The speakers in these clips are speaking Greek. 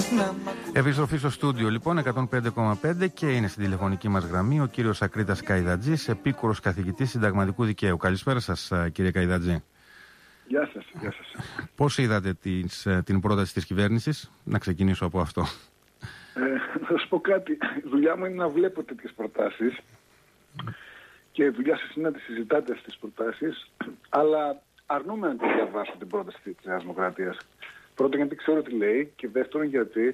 Επιστροφή στο στούντιο λοιπόν 105,5 και είναι στην τηλεφωνική μας γραμμή ο κύριος Ακρίτας Καϊδατζής, επίκουρος καθηγητής συνταγματικού δικαίου. Καλησπέρα σας κύριε Καϊδατζή. Γεια σας, γεια σας. Πώς είδατε την πρόταση της κυβέρνησης? Να ξεκινήσω από αυτό. Θα σας πω κάτι. Η δουλειά μου είναι να βλέπω τέτοιες προτάσεις και η δουλειά σας είναι να τις συζητάτε στις προτάσεις, αλλά αρνούμαι να τη διαβάσω την πρόταση της Νέας Δημοκρατίας. Πρώτον, γιατί ξέρω τι λέει, και δεύτερον, γιατί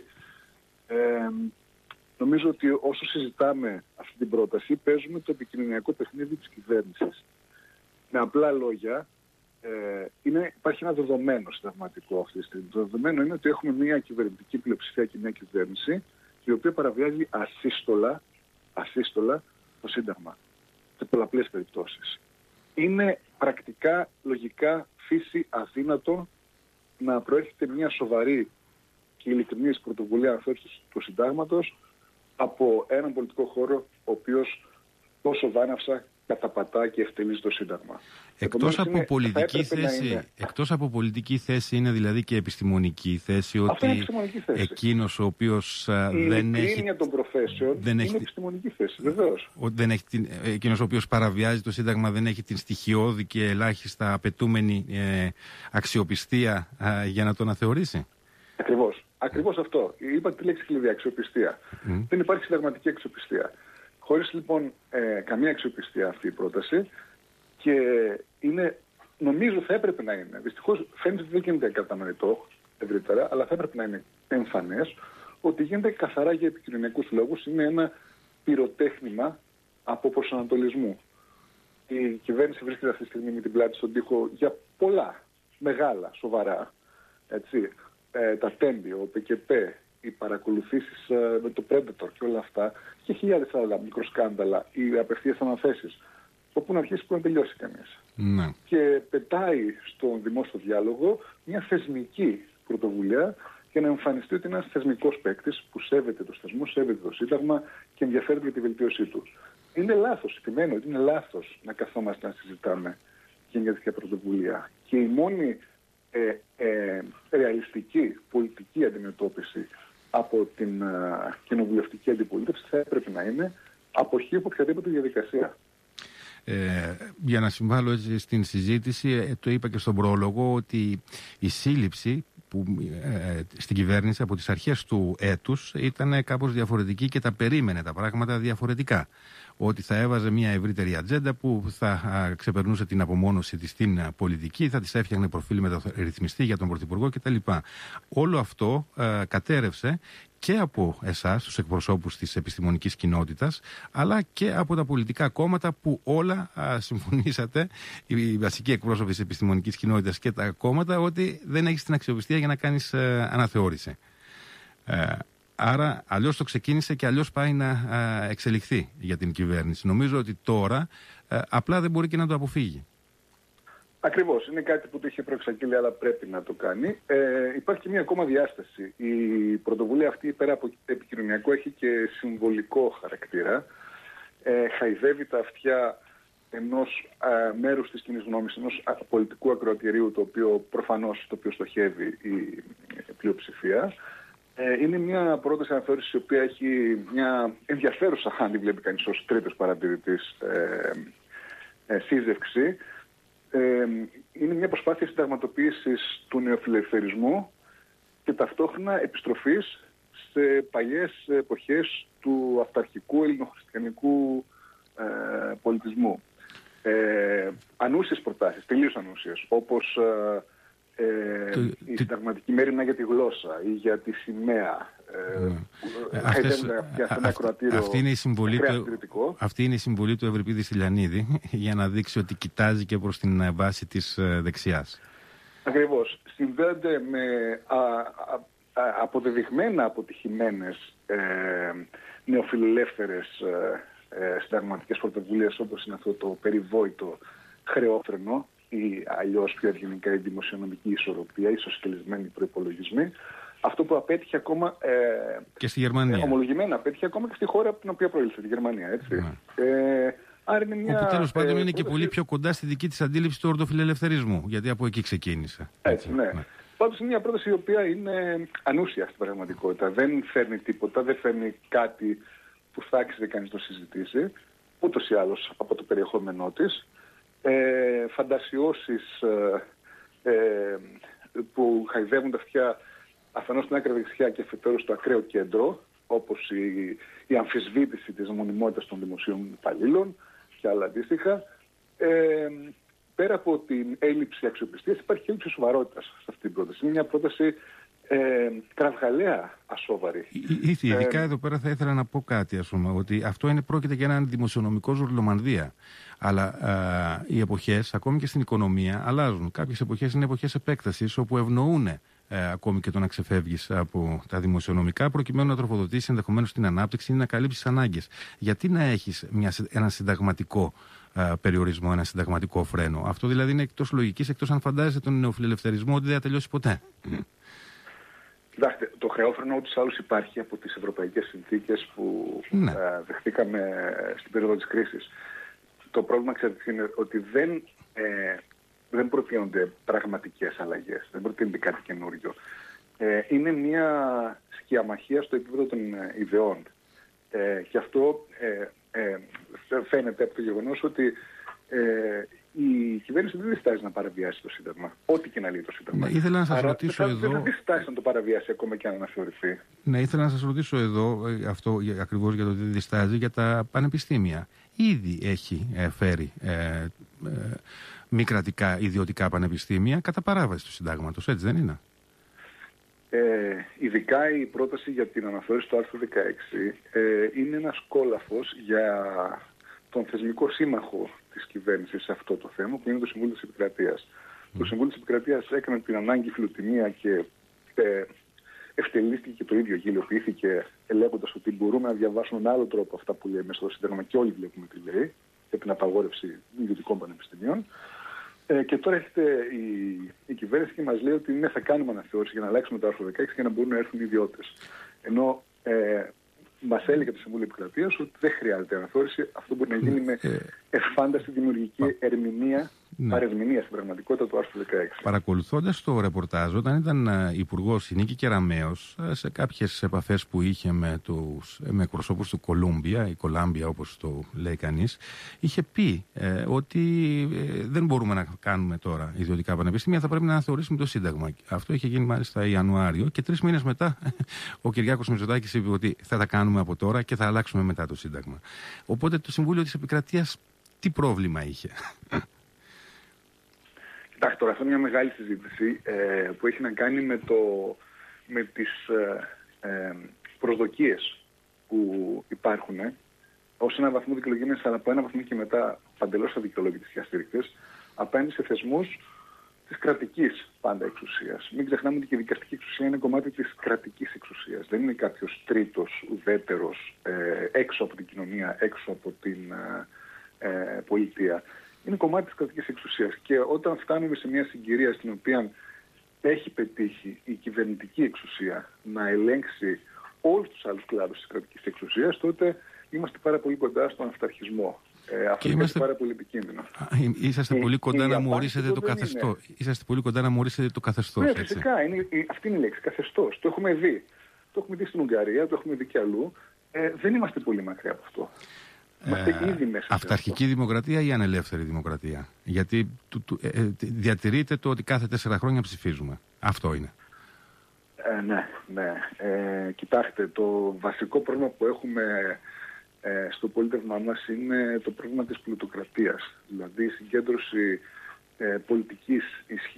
νομίζω ότι όσο συζητάμε αυτή την πρόταση, παίζουμε το επικοινωνιακό παιχνίδι της κυβέρνησης. Με απλά λόγια, υπάρχει ένα δεδομένο συνταγματικό αυτή τη στιγμή. Το δεδομένο είναι ότι έχουμε μια κυβερνητική πλειοψηφία και μια κυβέρνηση η οποία παραβιάζει ασύστολα το Σύνταγμα σε πολλαπλές περιπτώσεις. Είναι πρακτικά, λογικά, φύση αδύνατο να προέρχεται μια σοβαρή και ειλικρινής πρωτοβουλία αναθεώρησης του Συντάγματος από έναν πολιτικό χώρο ο οποίος τόσο βάναυσα καταπατά και ευτελίζει το Σύνταγμα. Εκτός από πολιτική θέση είναι δηλαδή και επιστημονική θέση, ότι εκείνος ο οποίος δεν έχει... Η των προφέσεων είναι επιστημονική θέση, βεβαίως. Εκείνος ο οποίος παραβιάζει το Σύνταγμα δεν έχει την στοιχειώδη και ελάχιστα απαιτούμενη αξιοπιστία για να το αναθεωρήσει. Ακριβώς αυτό. Είπατε τη λέξη κλειδί, αξιοπιστία. Δεν υπάρχει συνταγματική αξιοπιστία. Χωρίς λοιπόν καμία αξιοπιστία αυτή η πρόταση, και νομίζω θα έπρεπε να είναι, δυστυχώς φαίνεται ότι δεν γίνεται κατανοητό ευρύτερα, αλλά θα έπρεπε να είναι εμφανές ότι γίνεται καθαρά για επικοινωνιακούς λόγους, είναι ένα πυροτέχνημα από προσανατολισμού. Η κυβέρνηση βρίσκεται αυτή τη στιγμή με την πλάτη στον τοίχο για πολλά, μεγάλα, σοβαρά, έτσι, τα τέμπη, ο ΠΚΠ, οι παρακολουθήσεις με το Predator και όλα αυτά, και χιλιάδες άλλα μικροσκάνδαλα, οι απευθείας αναθέσεις, όπου να αρχίσει που να τελειώσει κανείς. Ναι. Και πετάει στον δημόσιο διάλογο μια θεσμική πρωτοβουλία για να εμφανιστεί ότι είναι ένας θεσμικός παίκτης που σέβεται τους θεσμούς, σέβεται το Σύνταγμα και ενδιαφέρεται για τη βελτίωσή του. Είναι λάθος, επιμένω ότι είναι λάθος να καθόμαστε να συζητάμε για μια τέτοια πρωτοβουλία. Και η μόνη ρεαλιστική πολιτική αντιμετώπιση από την κοινοβουλευτική αντιπολίτευση θα έπρεπε να είναι αποχή από οποιαδήποτε διαδικασία. Για να συμβάλλω έτσι στην συζήτηση, το είπα και στον πρόλογο ότι η σύλληψη στην κυβέρνηση από τις αρχές του έτους ήταν κάπως διαφορετική και τα περίμενε τα πράγματα διαφορετικά. Ότι θα έβαζε μια ευρύτερη ατζέντα που θα ξεπερνούσε την απομόνωση της στην πολιτική, θα της έφτιαχνε προφίλ μεταρρυθμιστή για τον Πρωθυπουργό κτλ. Όλο αυτό κατέρευσε και από εσάς, τους εκπροσώπους της επιστημονικής κοινότητας, αλλά και από τα πολιτικά κόμματα που όλα συμφωνήσατε, οι βασικοί εκπρόσωποι της επιστημονικής κοινότητας και τα κόμματα, ότι δεν έχεις την αξιοπιστία για να κάνεις αναθεώρηση. Άρα αλλιώς το ξεκίνησε και αλλιώς πάει να εξελιχθεί για την κυβέρνηση. Νομίζω ότι τώρα απλά δεν μπορεί και να το αποφύγει. Ακριβώς. Είναι κάτι που το είχε προεξαγγείλει, αλλά πρέπει να το κάνει. Υπάρχει και μία ακόμα διάσταση. Η πρωτοβουλία αυτή, πέρα από επικοινωνιακό, έχει και συμβολικό χαρακτήρα. Χαϊδεύει τα αυτιά ενός μέρους της κοινής γνώμης, ενός πολιτικού ακροατηρίου, το οποίο προφανώς το οποίο στοχεύει η πλειοψηφία. Είναι μια πρόταση αναθεώρησης η οποία έχει μια ενδιαφέρουσα, αν τη βλέπει κανείς ως τρίτος παρατηρητής, σύζευξη. Είναι μια προσπάθεια συνταγματοποίησης του νεοφιλελευθερισμού και ταυτόχρονα επιστροφής σε παλιές εποχές του αυταρχικού ελληνοχριστιανικού πολιτισμού. Ανούσιες προτάσεις, τελείως ανούσιες, όπως η συνταγματική μέριμνα για τη γλώσσα ή για τη σημαία. Αυτή είναι η συμβολή του Ευρυπίδη Στυλιανίδη για να δείξει ότι κοιτάζει και προς την βάση της δεξιάς. Ακριβώς. Συνδέονται με αποδεδειγμένα αποτυχημένες νεοφιλελεύθερες συνταγματικές πρωτοβουλίες, όπως είναι αυτό το περιβόητο χρεόφρενο ή αλλιώς πιο ευγενικά η δημοσιονομική ισορροπία, οι ισοσκελισμένοι προϋπολογισμοί. Αυτό που απέτυχε ακόμα και στη Γερμανία. Ομολογημένα απέτυχε ακόμα και στη χώρα από την οποία προήλθε, τη Γερμανία. Έτσι. Άρα είναι μια, όπου τέλος πάντων είναι και πολύ πιο κοντά στη δική της αντίληψη του ορδοφιλελευθερισμού, γιατί από εκεί ξεκίνησε. Έτσι, ναι. Πάντως είναι μια πρόταση η οποία είναι ανούσια στην πραγματικότητα. Δεν φέρνει τίποτα, δεν φέρνει κάτι που θα άξιζε κανείς το συζητήσει, ούτως ή άλλως από το περιεχόμενό της. Φαντασιώσεις που χαϊδεύουν τα αυτιά αφενός στην άκρα δεξιά και αφετέρου στο ακραίο κέντρο, όπως η αμφισβήτηση της μονιμότητας των δημοσίων υπαλλήλων και άλλα αντίστοιχα. Πέρα από την έλλειψη αξιοπιστίας, υπάρχει έλλειψη σοβαρότητας σε αυτή την πρόταση. Είναι μια πρόταση κραυγαλαία ασόβαρη. Ειδικά εδώ πέρα θα ήθελα να πω κάτι, ας πούμε, ότι αυτό πρόκειται για έναν δημοσιονομικό ζουρλομανδία. Αλλά οι εποχές, ακόμη και στην οικονομία, αλλάζουν. Κάποιες εποχές είναι εποχές επέκτασης, όπου ευνοούν ακόμη και το να ξεφεύγεις από τα δημοσιονομικά, προκειμένου να τροφοδοτήσεις ενδεχομένως την ανάπτυξη ή να καλύψεις ανάγκες. Γιατί να έχεις ένα συνταγματικό περιορισμό, ένα συνταγματικό φρένο? Αυτό δηλαδή είναι εκτός λογικής, εκτός αν φαντάζεσαι τον νεοφιλελευθερισμό ότι δεν θα τελειώσει ποτέ. Κοιτάξτε, το χρεόφρενο ούτως ή άλλως υπάρχει από τις ευρωπαϊκές συνθήκες που δεχτήκαμε στην περίοδο της κρίσης. Το πρόβλημα, ξέρετε, είναι ότι δεν προτείνονται πραγματικές αλλαγές, δεν προτείνεται κάτι καινούριο. Είναι μια σκιαμαχία στο επίπεδο των ιδεών. Και αυτό φαίνεται από το γεγονός ότι η κυβέρνηση δεν διστάζει να παραβιάσει το Σύνταγμα. Ό,τι και να λέει το Σύνταγμα. Ναι, ήθελα να σας ρωτήσω εδώ. Δεν διστάζει να το παραβιάσει ακόμα και αν αναθεωρηθεί. Ναι, ήθελα να σας ρωτήσω εδώ, αυτό ακριβώς για το ότι δεν διστάζει, για τα πανεπιστήμια. Ήδη έχει φέρει μη κρατικά ιδιωτικά πανεπιστήμια κατά παράβαση του Συντάγματος, έτσι δεν είναι? Ειδικά η πρόταση για την αναθεώρηση του άρθρου 16 είναι ένας κόλαφος για τον θεσμικό σύμμαχο της κυβέρνησης σε αυτό το θέμα, που είναι το Συμβούλιο της Επικρατείας. Το Συμβούλιο της Επικρατείας έκανε την ανάγκη φιλοτιμία και ευτελίστηκε και το ίδιο, γελιοποιήθηκε λέγοντας ότι μπορούμε να διαβάσουμε με άλλο τρόπο αυτά που λέει μέσα στο Σύνταγμα και όλοι βλέπουμε τι λέει για την απαγόρευση ιδιωτικών πανεπιστημίων. Και τώρα έρχεται η κυβέρνηση και μας λέει ότι ναι, θα κάνουμε αναθεώρηση για να αλλάξουμε το άρθρο 16 για να μπορούν να έρθουν οι ιδιώτες. Ενώ μας έλεγε το Συμβούλιο Επικρατείας ότι δεν χρειάζεται αναθεώρηση. Αυτό μπορεί να γίνει με εφάνταστη δημιουργική ερμηνεία, παρερμηνία στην πραγματικότητα του άρθρου 16. Παρακολουθώντας το ρεπορτάζ, όταν ήταν υπουργός η Νίκη Κεραμέως, σε κάποιες επαφές που είχε με εκπροσώπους του η Κολάμπια όπως το λέει κανείς, είχε πει ότι δεν μπορούμε να κάνουμε τώρα ιδιωτικά πανεπιστήμια, θα πρέπει να αναθεωρήσουμε το Σύνταγμα. Αυτό είχε γίνει μάλιστα Ιανουάριο και 3 μήνες μετά ο Κυριάκος Μητσοτάκης είπε ότι θα τα κάνουμε από τώρα και θα αλλάξουμε μετά το Σύνταγμα. Οπότε το Συμβούλιο της Επικρατείας τι πρόβλημα είχε? Κοιτάξτε, τώρα αυτό είναι μια μεγάλη συζήτηση που έχει να κάνει με τις προσδοκίες που υπάρχουν ως ένα βαθμό δικαιολογημένες, αλλά από ένα βαθμό και μετά παντελώς αδικαιολόγητες και αστήρικτες, απέναντι σε θεσμούς της κρατικής πάντα εξουσίας. Μην ξεχνάμε ότι και η δικαστική εξουσία είναι κομμάτι της κρατικής εξουσίας. Δεν είναι κάποιος τρίτος, ουδέτερος, έξω από την κοινωνία, έξω από την πολιτεία. Είναι κομμάτι της κρατικής εξουσίας. Και όταν φτάνουμε σε μια συγκυρία στην οποία έχει πετύχει η κυβερνητική εξουσία να ελέγξει όλους τους άλλους κλάδους της κρατικής εξουσίας, τότε είμαστε πάρα πολύ κοντά στον αυταρχισμό. Αυτό είναι πάρα πολύ επικίνδυνο. Είσαστε πολύ κοντά να μου ορίσετε το καθεστώς. Είσαστε πολύ κοντά να μου ορίσετε το καθεστώς. Ναι, φυσικά. Αυτή είναι η λέξη. Καθεστώς. Το έχουμε δει. Το έχουμε δει στην Ουγγαρία, το έχουμε δει και αλλού. Δεν είμαστε πολύ μακριά από αυτό. Αυταρχική δημοκρατία ή ανελεύθερη δημοκρατία? Γιατί διατηρείται το ότι κάθε 4 χρόνια ψηφίζουμε. Αυτό είναι. Ναι. Κοιτάξτε, το βασικό πρόβλημα που έχουμε στο πολίτευμά μας είναι το πρόβλημα της πλουτοκρατίας. Δηλαδή η συγκέντρωση πολιτικής ισχύς